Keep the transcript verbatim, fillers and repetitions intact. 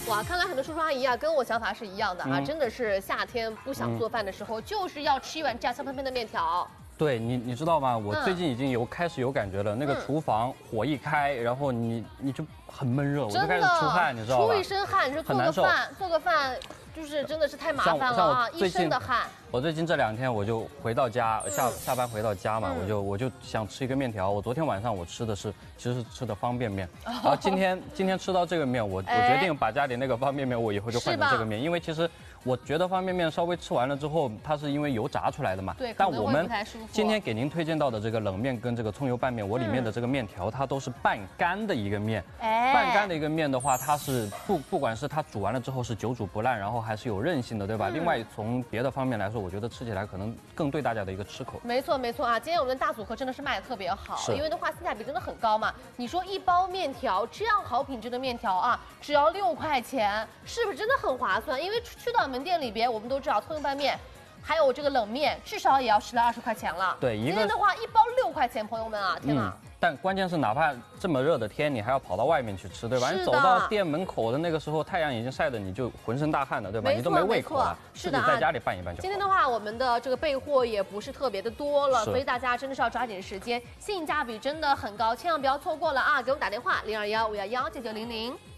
哇，看来很多叔叔阿姨啊，跟我想法是一样的啊，嗯、真的是夏天不想做饭的时候，嗯、就是要吃一碗这样香喷喷的面条。 对你，你知道吗？我最近已经有开始有感觉了，嗯、那个厨房火一开，然后你你就很闷热，我就开始出汗，你知道吧？ 出一身汗，就做个饭，做个饭。 就是真的是太麻烦了啊！一身的汗。 我最近这两天我就回到家，下嗯、 下班回到家嘛，嗯、我就我就想吃一个面条。我昨天晚上我吃的是其实是吃的方便面，哦、然后今天今天吃到这个面，我我决定把家里那个方便面我以后就换成这个面，因为其实我觉得方便面稍微吃完了之后，它是因为油炸出来的嘛。 对， 但我们今天给您推荐到的这个冷面跟这个葱油拌面，我里面的这个面条它都是半干的一个面。哎，半干的一个面的话，它是不不管是它煮完了之后是久煮不烂，然后还是有韧性的。 对吧？嗯、另外，从别的方面来说，我觉得吃起来可能更对大家的一个吃口。 没错，没错啊！今天我们的大组合真的是卖的特别好，因为的话性价比真的很高嘛。你说一包面条这样好品质的面条啊，只要六块钱，是不是真的很划算？因为去到门店里边，我们都知道葱油拌面。 还有这个冷面，至少也要十来二十块钱了。 对， 今天的话一包六块钱，朋友们啊，天哪！ 嗯、但关键是，哪怕这么热的天，你还要跑到外面去吃，对吧？你走到店门口的那个时候，太阳已经晒得你就浑身大汗了，对吧？你都没胃口了。 是的， 自己在家里拌一拌就好。 今天的话，我们的这个备货也不是特别的多了，所以大家真的是要抓紧时间，性价比真的很高，千万不要错过了啊！给我们打电话零二幺五幺幺九九零零。